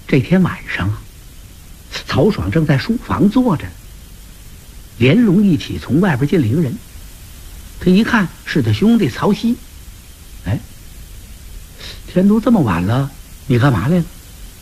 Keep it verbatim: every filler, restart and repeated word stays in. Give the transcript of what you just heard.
这天晚上啊，曹爽正在书房坐着，连龙一起从外边进了一个人。他一看是他兄弟曹熙。哎，天都这么晚了，你干嘛来了？